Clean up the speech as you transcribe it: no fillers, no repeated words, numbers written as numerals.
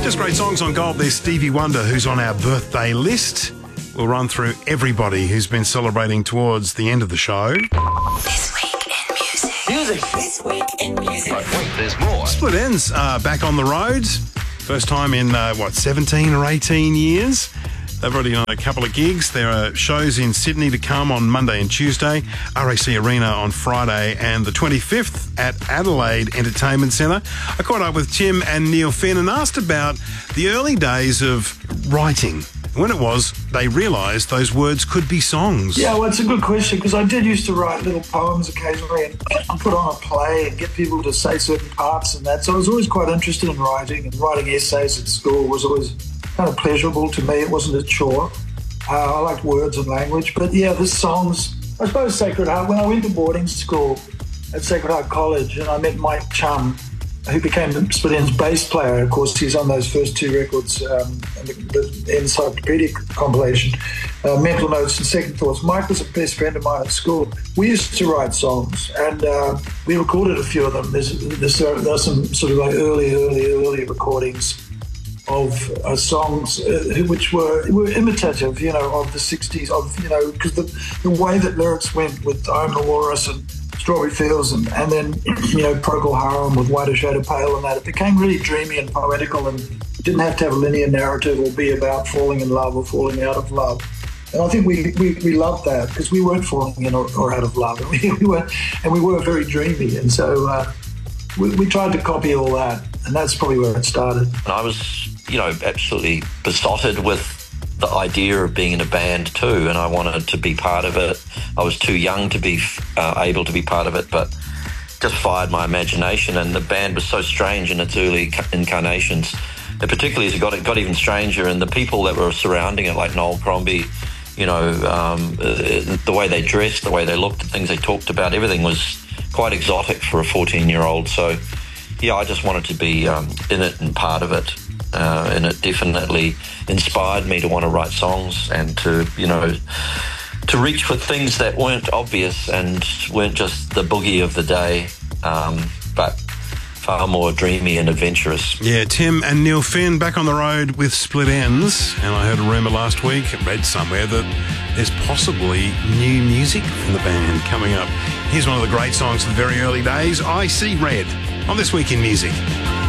Latest great songs on Gold. There's Stevie Wonder, who's on our birthday list. We'll run through everybody who's been celebrating towards the end of the show. This week in music. This week in music. But wait, there's more. Split Ends are back on the road. First time in, 17 or 18 years. They've already done a couple of gigs. There are shows in Sydney to come on Monday and Tuesday, RAC Arena on Friday, and the 25th at Adelaide Entertainment Centre. I caught up with Tim and Neil Finn and asked about the early days of writing. When it was, they realised those words could be songs. Yeah, well, it's a good question because I did used to write little poems occasionally and put on a play and get people to say certain parts and that. So I was always quite interested in writing, and writing essays at school was always kind of pleasurable to me. It wasn't a chore. I liked words and language. But yeah, the songs, I suppose Sacred Heart. When I went to boarding school at Sacred Heart College and I met Mike Chum, who became the Split Ends bass player. Of course, he's on those first two records, the encyclopedic compilation, Mental Notes and Second Thoughts. Mike was a best friend of mine at school. We used to write songs, and we recorded a few of them. There's some sort of like early recordings of songs which were imitative, of the 60s, because the way that lyrics went with I'm the Walrus and Strawberry Fields and then, Procol Harum with Whiter Shade of Pale and that, it became really dreamy and poetical and didn't have to have a linear narrative or be about falling in love or falling out of love. And I think we loved that because we weren't falling in or out of love. And we were very dreamy. And so we tried to copy all that. And that's probably where it started. I was, absolutely besotted with the idea of being in a band too, and I wanted to be part of it. I was too young to be able to be part of it, but just fired my imagination, and the band was so strange in its early incarnations. And particularly as it got even stranger, and the people that were surrounding it, like Noel Crombie, the way they dressed, the way they looked, the things they talked about, everything was quite exotic for a 14-year-old. So, yeah, I just wanted to be in it and part of it. And it definitely inspired me to want to write songs and to reach for things that weren't obvious and weren't just the boogie of the day, but far more dreamy and adventurous. Yeah, Tim and Neil Finn back on the road with Split Ends. And I heard a rumour last week, read somewhere, that there's possibly new music from the band coming up. Here's one of the great songs from the very early days, I See Red, on This Week in Music.